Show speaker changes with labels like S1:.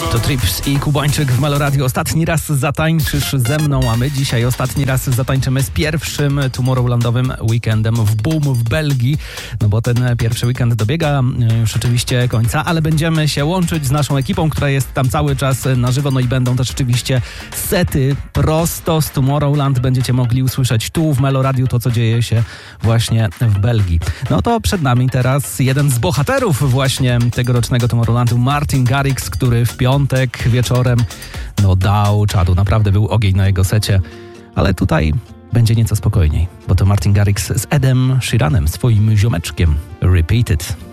S1: To Trips i Kubańczyk w Meloradio. Ostatni raz zatańczysz ze mną, a my dzisiaj ostatni raz zatańczymy z pierwszym Tomorrowlandowym weekendem w Boom w Belgii. No bo ten pierwszy weekend dobiega już oczywiście końca, ale będziemy się łączyć z naszą ekipą, która jest tam cały czas na żywo. No i będą też oczywiście sety prosto z Tomorrowland. Będziecie mogli usłyszeć tu w Meloradiu to, co dzieje się właśnie w Belgii. No to przed nami teraz jeden z bohaterów właśnie tegorocznego Tomorrowlandu, Martin Garrix, który w piątek wieczorem dał czadu. Naprawdę był ogień na jego secie, ale tutaj będzie nieco spokojniej, bo to Martin Garrix z Edem Sheeranem, swoim ziomeczkiem. Repeat It.